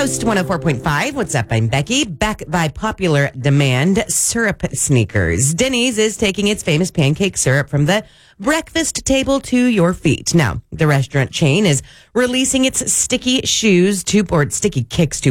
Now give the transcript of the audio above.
Coast 104.5. What's up? I'm Becky. Back by popular demand, syrup sneakers. Denny's is taking its famous pancake syrup from the breakfast table to your feet. Now, the restaurant chain is releasing its sticky kicks